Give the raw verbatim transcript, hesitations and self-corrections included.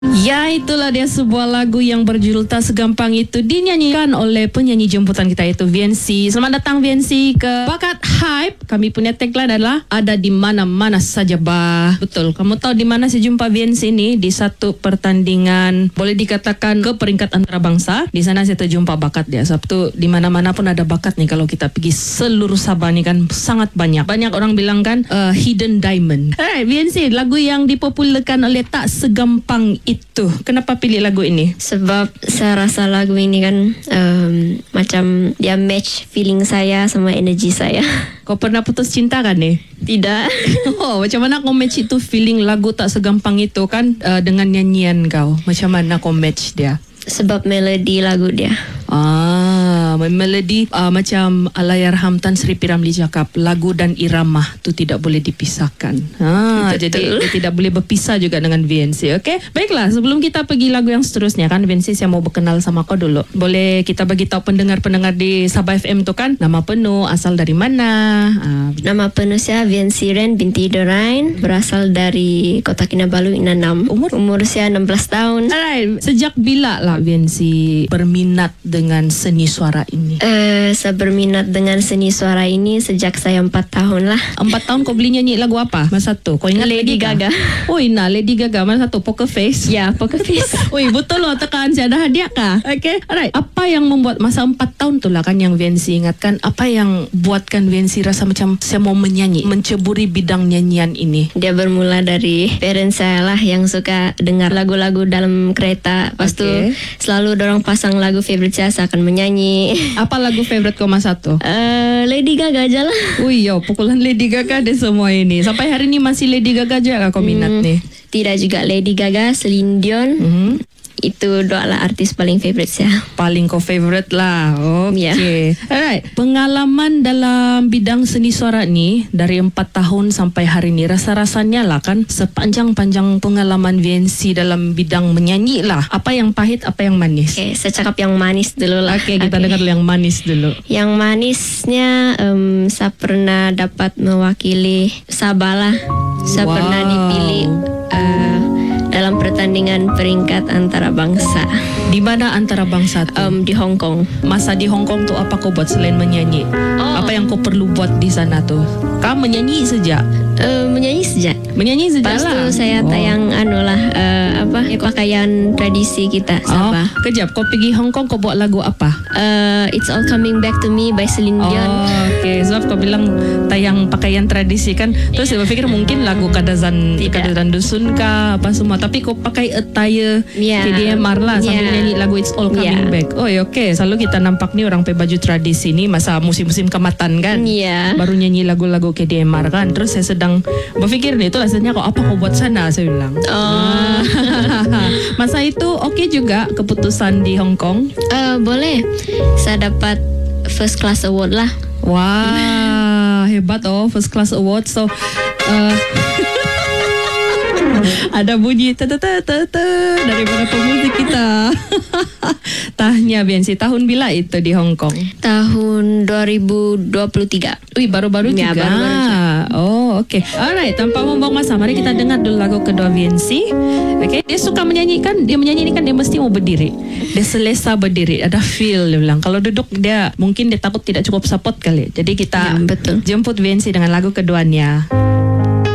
Ya, itulah dia sebuah lagu yang berjudul Tak Segampang Itu, dinyanyikan oleh penyanyi jemputan kita yaitu V N C. Selamat datang V N C ke Bakat Hype. Kami punya tagline adalah ada di mana-mana saja bah. Betul, kamu tahu di mana saya jumpa V N C ini? Di satu pertandingan boleh dikatakan ke peringkat antarabangsa. Di sana saya terjumpa bakat dia. Sebab tu di mana-mana pun ada bakat nih kalau kita pergi seluruh Sabah nih kan, sangat banyak. Banyak orang bilang kan uh, hidden diamond. Alright, V N C, lagu yang dipopulerkan oleh Tak Segampang Itu. Kenapa pilih lagu ini? Sebab saya rasa lagu ini kan um, macam dia match feeling saya sama energi saya. Kau pernah putus cinta kan nih? Tidak. Oh, macam mana kau match itu feeling lagu Tak Segampang Itu kan uh, dengan nyanyian kau? Macam mana kau match dia? Sebab melodi lagu dia. Ah, melodi uh, macam Allahyarham Tan Sri P. Ramlee cakap, lagu dan irama tu tidak boleh dipisahkan. Ah, jadi dia tidak boleh berpisah juga dengan V N C. Okey, baiklah. Sebelum kita pergi lagu yang seterusnya kan, V N C saya mau berkenal sama kau dulu. Boleh kita bagi tahu pendengar-pendengar di Sabah F M tu kan, nama penuh, asal dari mana? Ah, Nama penuh saya V N C Ren binti Dorain, berasal dari Kota Kinabalu, Inanam. Umur umur saya enam belas tahun. Alright, sejak bila lah V N C berminat dengan seni suara ini? Uh, saya berminat dengan seni suara ini sejak saya empat tahun lah. Empat tahun kau beli nyanyi lagu apa? Masa tu kau ingat Lady Gaga. Oh, ina Lady Gaga. Masa tu Poker Face. Ya, Poker Face. Oi, betul loh, tekan saya ada hadiah kah? Okay, alright. Apa yang membuat masa empat tahun tu lah kan yang V N C ingatkan, apa yang buatkan V N C rasa macam saya mau menyanyi, menceburi bidang nyanyian ini? Dia bermula dari parents saya lah yang suka dengar lagu-lagu dalam kereta. Lepas tu Okay. selalu dorang pasang lagu favorite saya, saya akan menyanyi. Apa lagu favorite kau masa tu? Uh, Lady Gaga aja lah. Ui, yo, pukulan Lady Gaga deh semua ini. Sampai hari ini masih Lady Gaga aja kau minat Hmm, nih? Tidak juga Lady Gaga, Celine Dion. Mhm. Itu dua lah artis paling favorite saya. Paling kau favorite lah. Oke. Okay. Ya. Alright. Pengalaman dalam bidang seni suara ni dari empat tahun sampai hari ni, rasa-rasanya lah kan sepanjang-panjang pengalaman V N C dalam bidang menyanyi lah. Apa yang pahit, apa yang manis? Oke, saya cakap yang manis dulu lah. Oke, okay, kita Oke. dengar dulu yang manis dulu. Yang manisnya um, saya pernah dapat mewakili Sabah lah. Saya Wow. pernah dipilih uh, dalam pertandingan peringkat antarabangsa Di mana antara bangsa tu? um, di Hong Kong. Masa di Hong Kong tu apa kau buat selain menyanyi? Oh. Apa yang kau perlu buat di sana tu? Kau menyanyi saja? Uh, menyanyi saja. Menyanyi saja Lepas lah. tu saya Oh. tayang anu lah uh, apa pakaian tradisi kita Oh, Sabah. kejap, kau pergi Hong Kong kau buat lagu apa? Uh, It's All Coming Back to Me by Celine Dion. Oh, okay. Sebab kau bilang tayang pakaian tradisi kan. Terus saya berfikir mungkin lagu Kadazan Tidak. Kadazan Dusun kah apa semua. Tapi kau pakai attire Ya. K D M R lah sambil Ya. nyanyi lagu It's All Coming Ya. Back. Oh, ya, okay. Selalu kita nampak ni orang pakai baju tradisi ni masa musim-musim kematan kan. Ya. Baru nyanyi lagu-lagu K D M R kan. Terus saya sedang berfikir nih, itu rasanya kau apa kau buat sana, saya bilang. Oh. Masa itu okey juga keputusan di Hong Kong. Uh, boleh. Saya dapat first class award lah. Wah, hebat oh, first class award. So, uh, ada bunyi ta ta ta ta ta daripada pemuzik kita. Tahnya V N C, tahun bila itu di Hong Kong? Tahun dua ribu dua puluh tiga. Wih, baru-baru Ya, juga. baru-baru juga. Oh, okay. Alright, tanpa membuang masa, mari kita dengar dulu lagu kedua V N C. Okay, dia suka menyanyikan, dia menyanyi ni kan dia mesti mau berdiri. Dia selesa berdiri, ada feel dia bilang. Kalau duduk dia mungkin dia takut tidak cukup support kali. Jadi kita Ya, betul. jemput V N C dengan lagu keduanya.